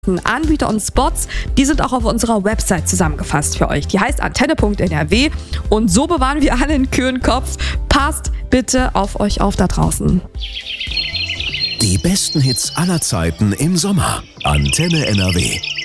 Anbieter und Spots, die sind auch auf unserer Website zusammengefasst für euch. Die heißt antenne.nrw und so bewahren wir alle einen kühlen Kopf. Passt bitte auf euch auf da draußen. Die besten Hits aller Zeiten im Sommer. Antenne NRW.